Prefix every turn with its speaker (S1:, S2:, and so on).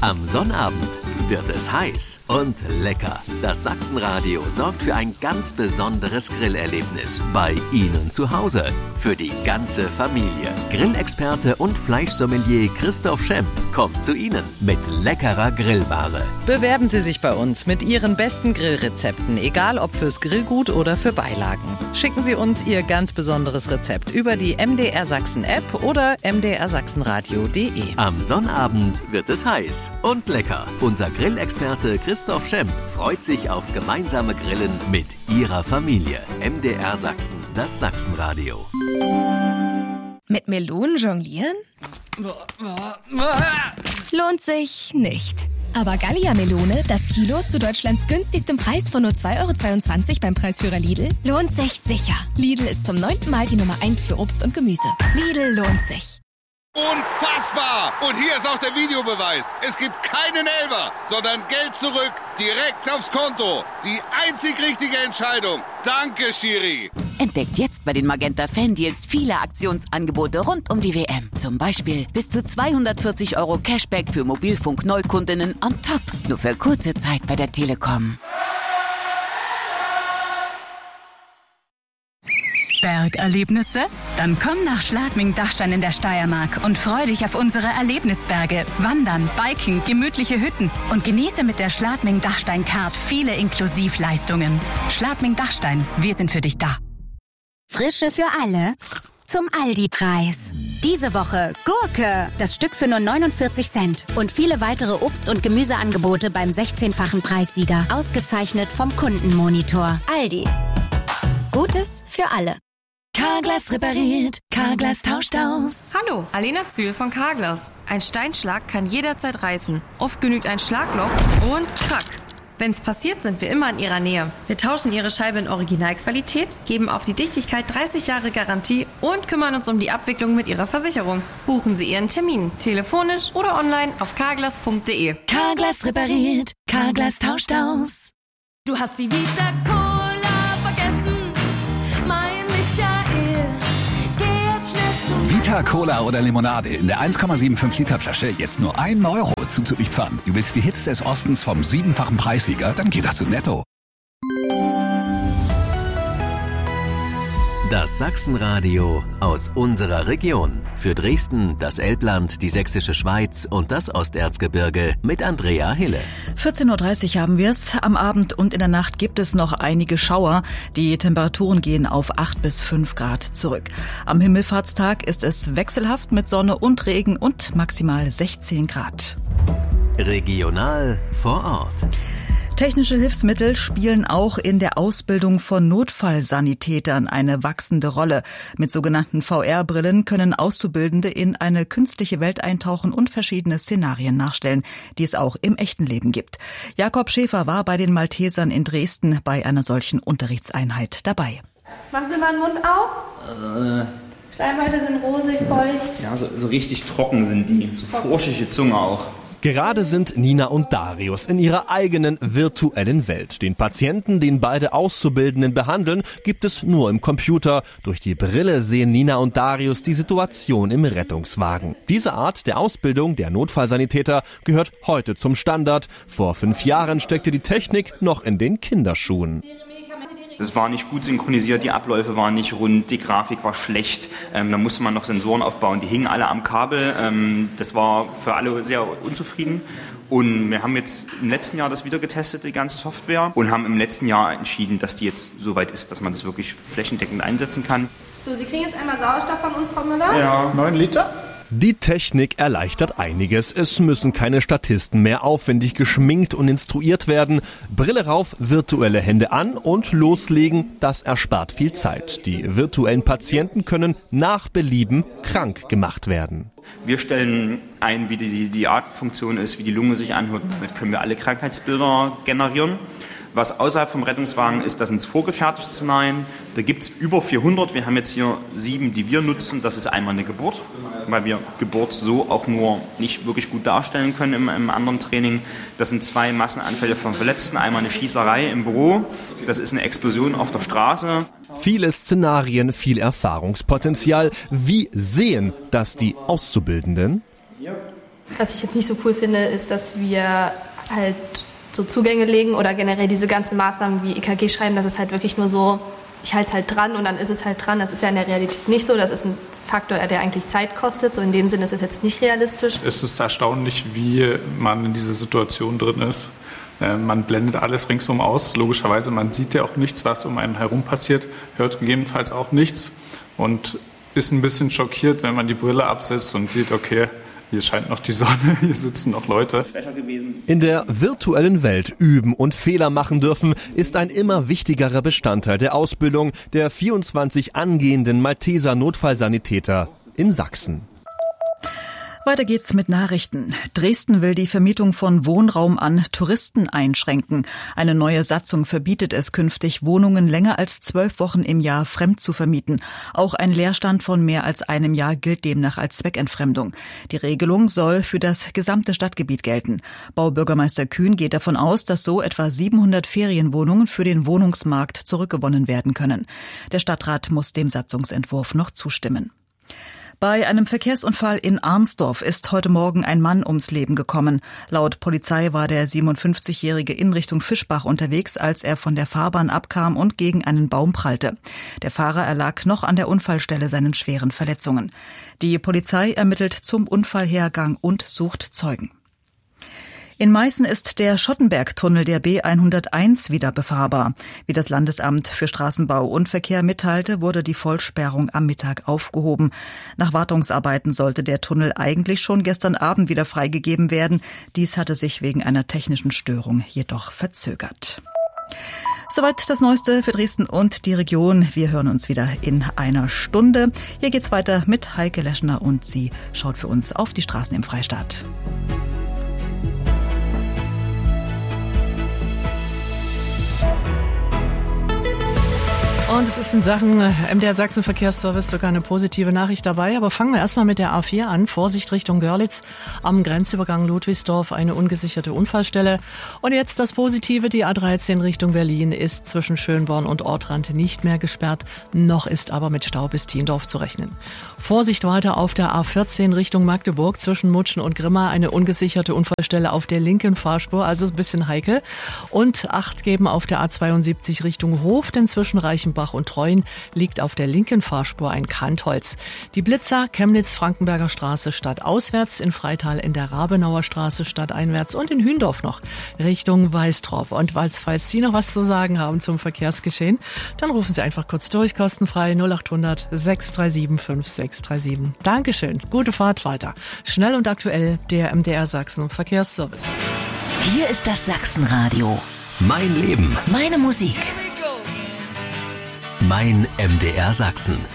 S1: Am Sonnabend wird es heiß und lecker. Das Sachsenradio sorgt für ein ganz besonderes Grillerlebnis bei Ihnen zu Hause. Für die ganze Familie. Grillexperte und Fleischsommelier Christoph Schemp kommt zu Ihnen mit leckerer Grillware.
S2: Bewerben Sie sich bei uns mit Ihren besten Grillrezepten, egal ob fürs Grillgut oder für Beilagen. Schicken Sie uns Ihr ganz besonderes Rezept über die MDR Sachsen App oder mdrsachsenradio.de.
S1: Am Sonnabend wird es heiß und lecker. Unser Grillexperte Christoph Schemp freut sich aufs gemeinsame Grillen mit Ihrer Familie. MDR Sachsen, das Sachsenradio.
S3: Mit Melonen jonglieren? Lohnt sich nicht. Aber Gallia-Melone, das Kilo zu Deutschlands günstigstem Preis von nur 2,22 € beim Preisführer Lidl, lohnt sich sicher. Lidl ist zum 9. Mal die Nummer 1 für Obst und Gemüse. Lidl lohnt sich.
S4: Unfassbar! Und hier ist auch der Videobeweis. Es gibt keinen Elfer, sondern Geld zurück, direkt aufs Konto. Die einzig richtige Entscheidung. Danke, Schiri.
S5: Entdeckt jetzt bei den Magenta Fan-Deals viele Aktionsangebote rund um die WM. Zum Beispiel bis zu 240 € Cashback für Mobilfunk-Neukundinnen on top. Nur für kurze Zeit bei der Telekom.
S6: Bergerlebnisse? Dann komm nach Schladming-Dachstein in der Steiermark und freu dich auf unsere Erlebnisberge. Wandern, Biken, gemütliche Hütten und genieße mit der Schladming-Dachstein-Card viele Inklusivleistungen. Schladming-Dachstein, wir sind für dich da.
S7: Frische für alle zum Aldi-Preis. Diese Woche Gurke, das Stück für nur 49 Cent. Und viele weitere Obst- und Gemüseangebote beim 16-fachen Preissieger. Ausgezeichnet vom Kundenmonitor. Aldi. Gutes für alle.
S8: Carglass repariert, Carglass tauscht aus.
S9: Hallo, Alena Zühl von Carglass. Ein Steinschlag kann jederzeit reißen. Oft genügt ein Schlagloch und krack. Wenn's passiert, sind wir immer in Ihrer Nähe. Wir tauschen Ihre Scheibe in Originalqualität, geben auf die Dichtigkeit 30 Jahre Garantie und kümmern uns um die Abwicklung mit Ihrer Versicherung. Buchen Sie Ihren Termin, telefonisch oder online auf carglass.de.
S8: Carglass repariert, Carglass tauscht aus.
S10: Du hast die Vita Cola vergessen.
S11: Vita Cola oder Limonade in der 1,75 Liter Flasche jetzt nur 1 € zuzulieferern. Du willst die Hits des Ostens vom 7-fachen Preissieger? Dann geht das zu Netto.
S1: Das Sachsenradio aus unserer Region. Für Dresden, das Elbland, die Sächsische Schweiz und das Osterzgebirge mit Andrea Hille.
S12: 14:30 Uhr haben wir es. Am Abend und in der Nacht gibt es noch einige Schauer. Die Temperaturen gehen auf 8 bis 5 Grad zurück. Am Himmelfahrtstag ist es wechselhaft mit Sonne und Regen und maximal 16 Grad.
S1: Regional vor Ort.
S12: Technische Hilfsmittel spielen auch in der Ausbildung von Notfallsanitätern eine wachsende Rolle. Mit sogenannten VR-Brillen können Auszubildende in eine künstliche Welt eintauchen und verschiedene Szenarien nachstellen, die es auch im echten Leben gibt. Jakob Schäfer war bei den Maltesern in Dresden bei einer solchen Unterrichtseinheit dabei.
S13: Machen Sie mal den Mund auf. Schleimhäute sind rosig, feucht.
S14: Ja, so richtig trocken sind die. So furchige Zunge auch.
S15: Gerade sind Nina und Darius in ihrer eigenen virtuellen Welt. Den Patienten, den beide Auszubildenden behandeln, gibt es nur im Computer. Durch die Brille sehen Nina und Darius die Situation im Rettungswagen. Diese Art der Ausbildung der Notfallsanitäter gehört heute zum Standard. Vor 5 Jahren steckte die Technik noch in den Kinderschuhen.
S14: Das war nicht gut synchronisiert, die Abläufe waren nicht rund, die Grafik war schlecht. Da musste man noch Sensoren aufbauen, die hingen alle am Kabel. Das war für alle sehr unzufrieden. Und wir haben jetzt im letzten Jahr das wieder getestet, die ganze Software, und haben im letzten Jahr entschieden, dass die jetzt so weit ist, dass man das wirklich flächendeckend einsetzen kann.
S13: So, Sie kriegen jetzt einmal Sauerstoff von uns, Frau Müller.
S14: Ja,
S15: 9 Liter. Die Technik erleichtert einiges. Es müssen keine Statisten mehr aufwendig geschminkt und instruiert werden. Brille rauf, virtuelle Hände an und loslegen. Das erspart viel Zeit. Die virtuellen Patienten können nach Belieben krank gemacht werden.
S14: Wir stellen ein, wie die Atemfunktion ist, wie die Lunge sich anhört. Damit können wir alle Krankheitsbilder generieren. Was außerhalb vom Rettungswagen ist, das sind vorgefertigte Szenarien. Da gibt es über 400. Wir haben jetzt hier 7, die wir nutzen. Das ist einmal eine Geburt, weil wir Geburt so auch nur nicht wirklich gut darstellen können im anderen Training. Das sind 2 Massenanfälle von Verletzten. Einmal eine Schießerei im Büro. Das ist eine Explosion auf der Straße.
S15: Viele Szenarien, viel Erfahrungspotenzial. Wie sehen das die Auszubildenden?
S13: Was ich jetzt nicht so cool finde, ist, dass wir halt so Zugänge legen oder generell diese ganzen Maßnahmen wie EKG schreiben, das ist halt wirklich nur so, ich halte es halt dran und dann ist es halt dran. Das ist ja in der Realität nicht so. Das ist ein Faktor, der eigentlich Zeit kostet. So in dem Sinne ist es jetzt nicht realistisch.
S16: Es ist erstaunlich, wie man in dieser Situation drin ist. Man blendet alles ringsum aus. Logischerweise, man sieht ja auch nichts, was um einen herum passiert, hört gegebenenfalls auch nichts und ist ein bisschen schockiert, wenn man die Brille absetzt und sieht, okay, hier scheint noch die Sonne, hier sitzen noch Leute.
S15: In der virtuellen Welt üben und Fehler machen dürfen, ist ein immer wichtigerer Bestandteil der Ausbildung der 24 angehenden Malteser Notfallsanitäter in Sachsen.
S12: Weiter geht's mit Nachrichten. Dresden will die Vermietung von Wohnraum an Touristen einschränken. Eine neue Satzung verbietet es künftig, Wohnungen länger als 12 Wochen im Jahr fremd zu vermieten. Auch ein Leerstand von mehr als einem Jahr gilt demnach als Zweckentfremdung. Die Regelung soll für das gesamte Stadtgebiet gelten. Baubürgermeister Kühn geht davon aus, dass so etwa 700 Ferienwohnungen für den Wohnungsmarkt zurückgewonnen werden können. Der Stadtrat muss dem Satzungsentwurf noch zustimmen. Bei einem Verkehrsunfall in Arnsdorf ist heute Morgen ein Mann ums Leben gekommen. Laut Polizei war der 57-Jährige in Richtung Fischbach unterwegs, als er von der Fahrbahn abkam und gegen einen Baum prallte. Der Fahrer erlag noch an der Unfallstelle seinen schweren Verletzungen. Die Polizei ermittelt zum Unfallhergang und sucht Zeugen. In Meißen ist der Schottenbergtunnel der B101 wieder befahrbar. Wie das Landesamt für Straßenbau und Verkehr mitteilte, wurde die Vollsperrung am Mittag aufgehoben. Nach Wartungsarbeiten sollte der Tunnel eigentlich schon gestern Abend wieder freigegeben werden. Dies hatte sich wegen einer technischen Störung jedoch verzögert. Soweit das Neueste für Dresden und die Region. Wir hören uns wieder in einer Stunde. Hier geht's weiter mit Heike Leschner und sie schaut für uns auf die Straßen im Freistaat.
S2: Und es ist in Sachen MDR Sachsen Verkehrsservice sogar eine positive Nachricht dabei. Aber fangen wir erstmal mit der A4 an. Vorsicht Richtung Görlitz am Grenzübergang Ludwigsdorf, eine ungesicherte Unfallstelle. Und jetzt das Positive, die A13 Richtung Berlin ist zwischen Schönborn und Ortrand nicht mehr gesperrt. Noch ist aber mit Stau bis Thiendorf zu rechnen. Vorsicht weiter auf der A14 Richtung Magdeburg zwischen Mutschen und Grimma, eine ungesicherte Unfallstelle auf der linken Fahrspur, also ein bisschen heikel. Und Acht geben auf der A72 Richtung Hof, denn zwischen Reichenbach und Treuen liegt auf der linken Fahrspur ein Kantholz. Die Blitzer Chemnitz-Frankenberger Straße stadtauswärts, in Freital in der Rabenauer Straße stadteinwärts und in Hündorf noch Richtung Weißtrop. Und falls Sie noch was zu sagen haben zum Verkehrsgeschehen, dann rufen Sie einfach kurz durch, kostenfrei 0800 637 5637. Dankeschön, gute Fahrt weiter. Schnell und aktuell der MDR Sachsen Verkehrsservice.
S8: Hier ist das Sachsenradio.
S1: Mein Leben.
S8: Meine Musik.
S1: Mein MDR Sachsen.